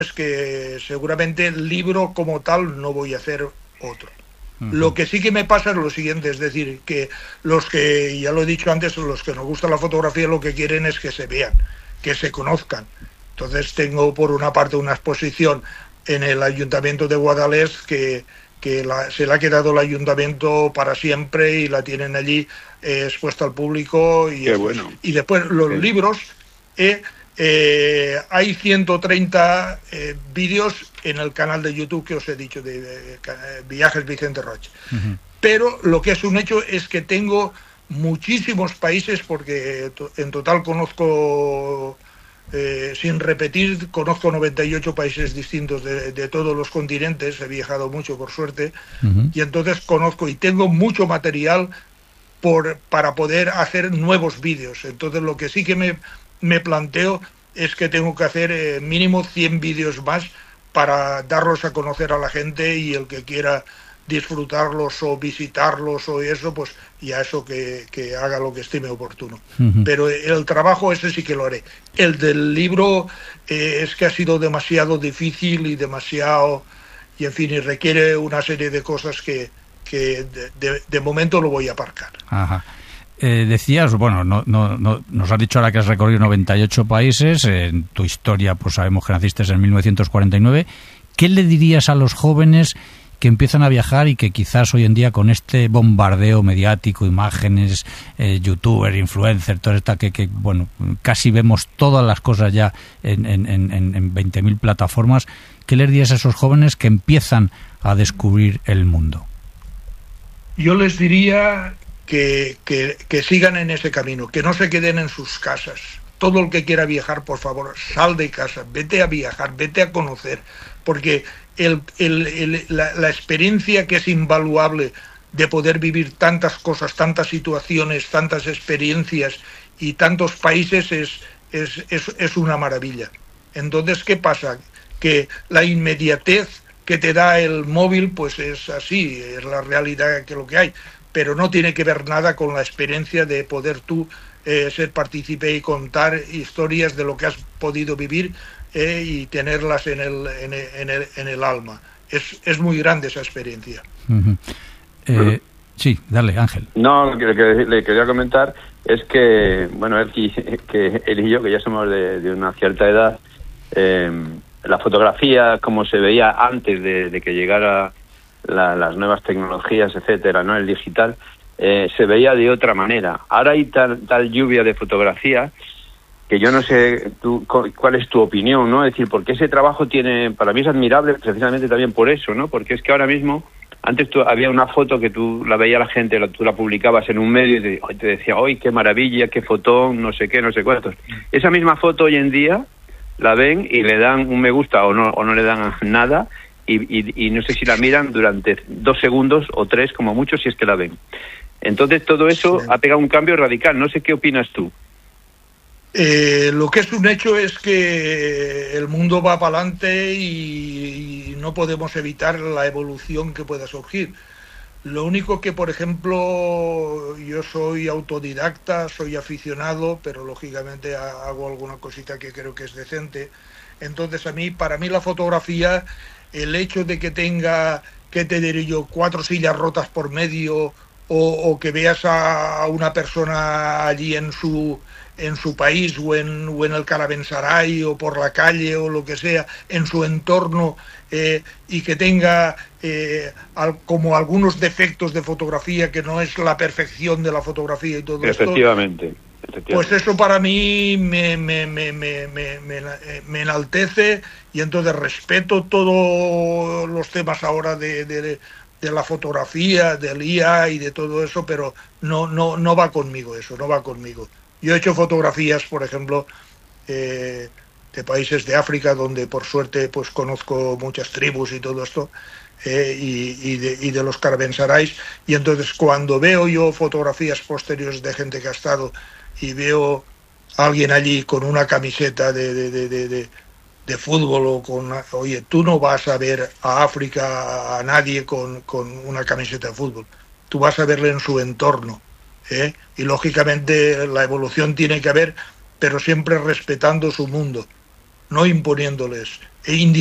es que seguramente el libro como tal no voy a hacer otro. Lo que sí que me pasa es lo siguiente, es decir, que los que, ya lo he dicho antes, los que nos gusta la fotografía lo que quieren es que se vean, que se conozcan. Entonces tengo por una parte una exposición en el Ayuntamiento de Guadalest que se le ha quedado el ayuntamiento para siempre y la tienen allí expuesta al público. Y, bueno. Y después los libros, hay 130 vídeos en el canal de YouTube que os he dicho de Viajes Vicente Roig. Pero lo que es un hecho es que tengo muchísimos países, porque en total conozco, sin repetir, conozco 98 países distintos de todos los continentes. He viajado mucho, por suerte, y entonces conozco y tengo mucho material para poder hacer nuevos vídeos. Entonces lo que sí que me planteo es que tengo que hacer mínimo 100 vídeos más para darlos a conocer a la gente, y el que quiera disfrutarlos o visitarlos o eso, pues ya eso que haga lo que estime oportuno. Pero el trabajo ese sí que lo haré. El del libro es que ha sido demasiado difícil y demasiado, y en fin, y requiere una serie de cosas que de momento lo voy a aparcar. Ajá. Decías, bueno, no nos has dicho ahora que has recorrido 98 países. En tu historia, pues sabemos que naciste en 1949. ¿Qué le dirías a los jóvenes que empiezan a viajar y que quizás hoy en día, con este bombardeo mediático, imágenes, youtuber, influencer, toda esta que bueno, casi vemos todas las cosas ya en 20.000 plataformas, qué les dirías a esos jóvenes que empiezan a descubrir el mundo? Yo les diría que sigan en ese camino, que no se queden en sus casas. Todo el que quiera viajar, por favor, sal de casa, vete a viajar, vete a conocer, porque la experiencia que es invaluable de poder vivir tantas cosas, tantas situaciones, tantas experiencias y tantos países es una maravilla. Entonces, ¿qué pasa? Que la inmediatez que te da el móvil, pues es así, es la realidad que lo que hay, pero no tiene que ver nada con la experiencia de poder tú ser partícipe y contar historias de lo que has podido vivir y tenerlas en el alma. Es muy grande esa experiencia. Sí, dale, Ángel. No, lo que le quería comentar es que, bueno, él y yo, que ya somos de una cierta edad, la fotografía como se veía antes de que llegara las nuevas tecnologías, etcétera, ¿no? El digital, se veía de otra manera. Ahora hay tal lluvia de fotografía que yo no sé cuál es tu opinión, ¿no? Es decir, porque ese trabajo para mí es admirable precisamente también por eso, ¿no? Porque es que ahora mismo, antes había una foto que tú la veía la gente, tú la publicabas en un medio y te decía, ¡ay, qué maravilla, qué fotón, no sé qué, no sé cuántos! Esa misma foto hoy en día la ven y le dan un me gusta o no le dan nada, y no sé si la miran durante 2 segundos o 3 como mucho, si es que la ven. Entonces todo eso ha pegado un cambio radical. No sé qué opinas tú. Lo que es un hecho es que el mundo va para adelante y no podemos evitar la evolución que pueda surgir. Lo único que, por ejemplo, yo soy autodidacta, soy aficionado, pero lógicamente hago alguna cosita que creo que es decente. Entonces para mí la fotografía, el hecho de que tenga, ¿qué te diré yo?, 4 sillas rotas por medio, o que veas a una persona allí en su país o en el caravanserai o por la calle o lo que sea, en su entorno, y que tenga como algunos defectos de fotografía, que no es la perfección de la fotografía y todo esto. Efectivamente. Pues eso para mí me enaltece, y entonces respeto todos los temas ahora de la fotografía, del IA y de todo eso, pero no va conmigo eso, no va conmigo. Yo he hecho fotografías, por ejemplo, de países de África, donde por suerte pues conozco muchas tribus y todo esto, y de los caravanserais, y entonces cuando veo yo fotografías posteriores de gente que ha estado y veo a alguien allí con una camiseta de fútbol o oye, tú no vas a ver a África a nadie con una camiseta de fútbol, tú vas a verle en su entorno. Y lógicamente la evolución tiene que haber, pero siempre respetando su mundo, no imponiéndoles. e